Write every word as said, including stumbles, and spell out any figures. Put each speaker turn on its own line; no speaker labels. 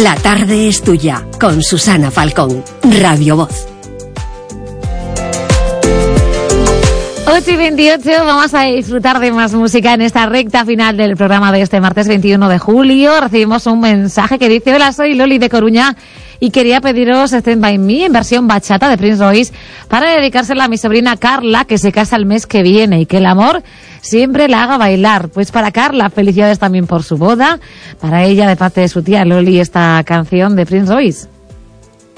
La tarde es tuya, con Susana Falcón, Radio Voz.
ocho y veintiocho, vamos a disfrutar de más música en esta recta final del programa de este martes veintiuno de julio. Recibimos un mensaje que dice: hola, soy Loli de Coruña y quería pediros Stand By Me en versión bachata de Prince Royce para dedicársela a mi sobrina Carla, que se casa el mes que viene, y que el amor siempre la haga bailar. Pues para Carla, felicidades también por su boda. Para ella, de parte de su tía Loli, esta canción de Prince Royce.